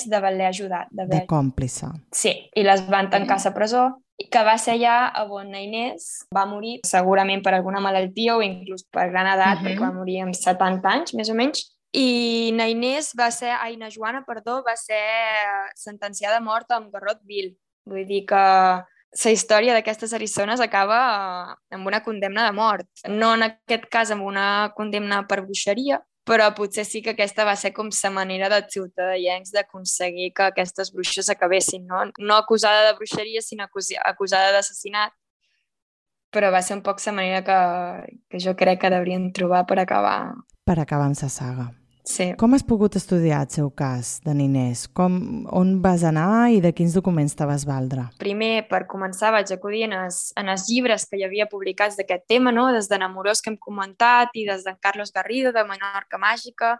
valer ajudat, De còmplice. Sí, i les van tancar a la presó, que va ser allà on na Inés va morir, segurament per alguna malaltia o inclús per gran edat, perquè va morir amb 70 anys, més o menys. I na na Joana, perdó, va ser sentenciada a mort amb garrot vil. Vull dir que la història d'aquestes eriçones acaba amb una condemna de mort. No en aquest cas amb una condemna per bruixeria, però potser sí que aquesta va ser com la manera dels ciutadans d'aconseguir que aquestes bruixes acabessin, no? No acusada de bruixeria, sinó acusada d'assassinat, però va ser un poc la manera que jo crec que deurien trobar per acabar. Per acabar amb la saga. Sí. Com has pogut estudiar el seu cas, de Inés? On vas anar i de quins documents te vas valdre? Primer, per començar, vaig acudir en els llibres que hi havia publicats d'aquest tema, no? Des de Namorós, que hem comentat, i des d'en Carlos Garrido, de Menorca Màgica,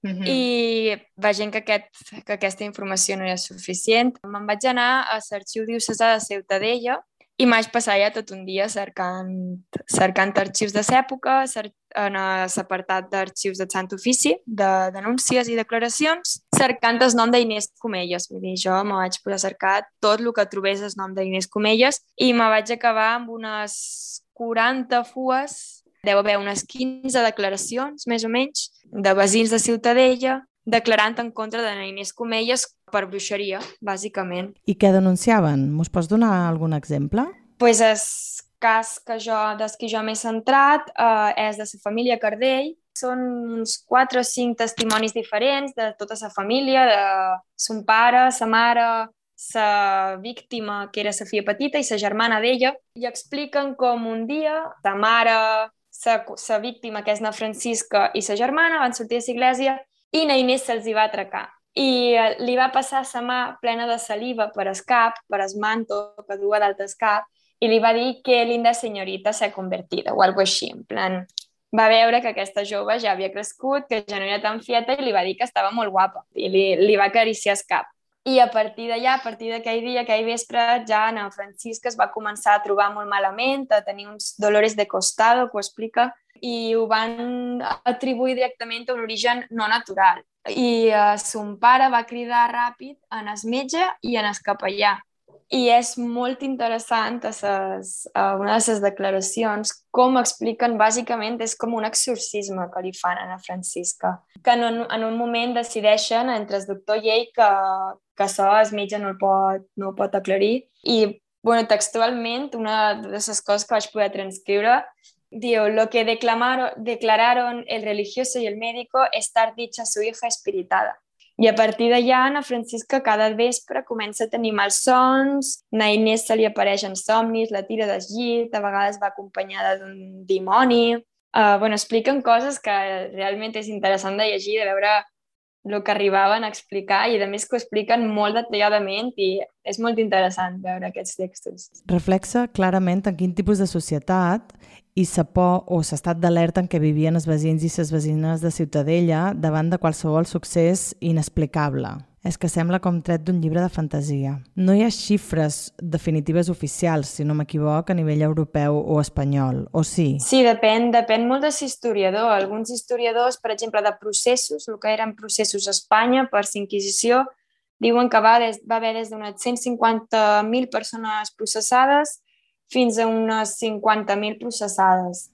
i veient que aquesta informació no era suficient, me'n vaig anar a l'Arxiu Diocesà de Ciutadella i m'haig passat ja tot un dia cercant arxius de l'època, en l'apartat d'arxius del Sant Ofici, de denúncies i declaracions, cercant el nom d'Inés Comelles. Vull dir, jo me vaig posar a cercar tot el que trobés el nom d'Inés Comelles i me vaig acabar amb unes 40 fues, deu haver unes 15 declaracions, més o menys, de veïns de Ciutadella, declarant en contra de na Inés Comelles per bruixeria, bàsicament. I què denunciaven? Mos pots donar algun exemple? Pues el cas des que jo m'he centrat és de la família Cardell. Són uns 4 o 5 testimonis diferents de tota la família, de son pare, sa mare, la víctima, que era la filla petita, i la germana d'ella, i expliquen com un dia la mare, la víctima, que és na Francisca, i la germana van sortir a l'església i na Inés se'ls hi va atracar. I li va passar la mà plena de saliva per el cap, per el manto que duia dalt el cap, i li va dir que linda senyorita s'ha convertido, o alguna així, en plan... Va veure que aquesta jove ja havia crescut, que ja no era tan fieta, i li va dir que estava molt guapa, i li va acariciar el cap. I a partir d'allà, a partir d'aquell dia, aquell vespre, ja en Francisca es va començar a trobar molt malament, a tenir uns dolores de costado, que ho explica, i ho van atribuir directament a un origen no natural. I son pare va cridar ràpid en el metge i en el capellà. I és molt interessant una de les declaracions com expliquen, bàsicament, és com un exorcisme que li fan a na Francisca. Que en un moment decideixen entre el doctor i ell que això el metge no ho pot aclarir. I, bueno, textualment, una de les coses que vaig poder transcriure diu: lo que declararon el religioso y el médico estar dicha su hija espiritada. I a partir d'allà, na Francisca cada vespre comença a tenir malsons, na Inés se li apareix en somnis, la tira del llit, a vegades va acompanyada d'un dimoni. Expliquen coses que realment és interessant de llegir, de veure el que arribaven a explicar, i a més que ho expliquen molt detalladament, i és molt interessant veure aquests textos. Reflexa clarament en quin tipus de societat i la por o l'estat d'alerta en què vivien els veïns i les veïnes de Ciutadella davant de qualsevol succés inexplicable. És que sembla com tret d'un llibre de fantasia. No hi ha xifres definitives oficials, si no m'equivoc, a nivell europeu o espanyol, o sí? Sí, depèn molt de l'historiador. Alguns historiadors, per exemple, de processos, el que eren processos a Espanya per la Inquisició, diuen que va haver des d'unes 150.000 persones processades fins a unes 50.000 processades.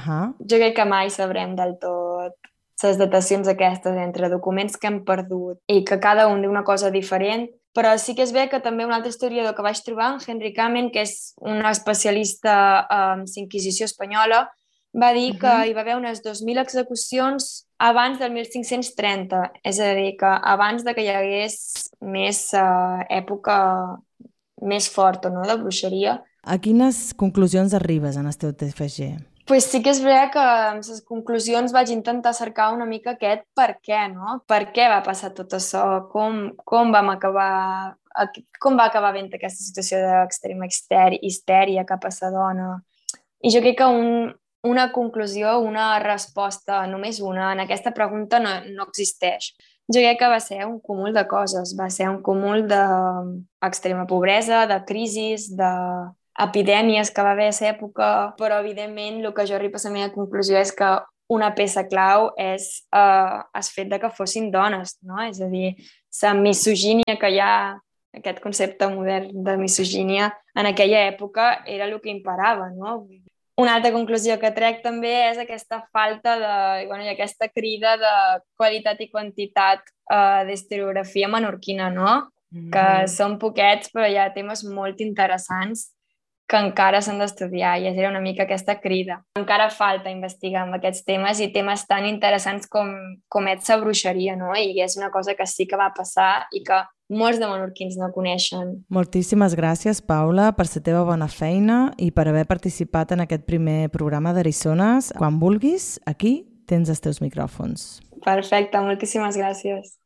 Jo crec que mai sabrem del tot les datacions aquestes entre documents que hem perdut i que cada un diu una cosa diferent, però sí que es ve que també un altre historiador que vaig trobar, en Henry Kamen, que és un especialista en la Inquisició espanyola, va dir que hi va haver unes 2.000 execucions abans del 1530, és a dir, que abans de que hi hagués més època més forta, no?, de bruixeria. A quines conclusions arribes en el teu TFG? Pues sí que és veritat que amb les conclusions vaig intentar cercar una mica aquest per què, no? Per què va passar tot això? Com va acabar havent aquesta situació d'extrema histèria cap a la dona? I jo crec que una conclusió, una resposta, només una, en aquesta pregunta no existeix. Jo crec que va ser un cúmul de coses. Va ser un cúmul d'extrema pobresa, de crisis, epidèmies que va haver a l'època, però evidentment el que jo arribo a la meva conclusió és que una peça clau és el fet de que fossin dones, no? És a dir, la misogínia que hi ha, aquest concepte modern de misogínia, en aquella època era el que imperava, no? Una altra conclusió que trec també és aquesta falta i aquesta crida de qualitat i quantitat d'historiografia menorquina, no? Que són poquets, però hi ha temes molt interessants que encara s'han d'estudiar i era una mica aquesta crida. Encara falta investigar amb aquests temes i temes tan interessants com és la bruixeria, no? I és una cosa que sí que va passar i que molts de menorquins no coneixen. Moltíssimes gràcies, Paula, per la teva bona feina i per haver participat en aquest primer programa d'Erisones. Quan vulguis, aquí tens els teus micròfons. Perfecte, moltíssimes gràcies.